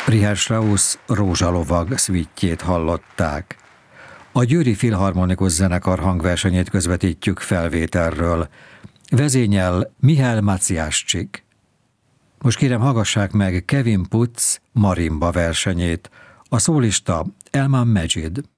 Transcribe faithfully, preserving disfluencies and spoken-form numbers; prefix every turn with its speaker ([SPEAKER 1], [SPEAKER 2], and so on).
[SPEAKER 1] Richard Strauss Rózsalovag szvítjét hallották. A Győri Filharmonikus Zenekar hangversenyét közvetítjük felvételről. Vezényel Mihály Maciáscsik. Most kérem, hallgassák meg Kevin Putz marimba versenyét. A szólista Elman Mejid.